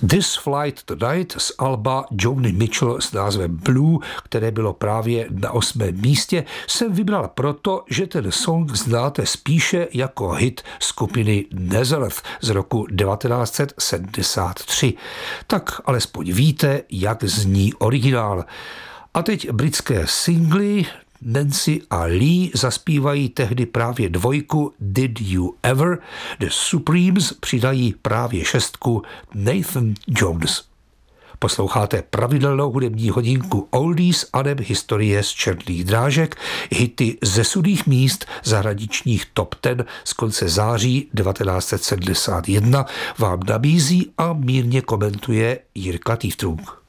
This Flight Tonight z alba Joni Mitchell s názvem Blue, které bylo právě na 8. místě, jsem vybral proto, že ten song znáte spíše jako hit skupiny Nazareth z roku 1973. Tak alespoň víte, jak zní originál. A teď britské singly. Nancy a Lee zaspívají tehdy právě dvojku Did You Ever, The Supremes přidají právě šestku Nathan Jones. Posloucháte pravidelnou hudební hodinku Oldies aneb historie z černých drážek, hity ze sudých míst zahraničních top 10 z konce září 1971 vám nabízí a mírně komentuje Jirka Týftrunk.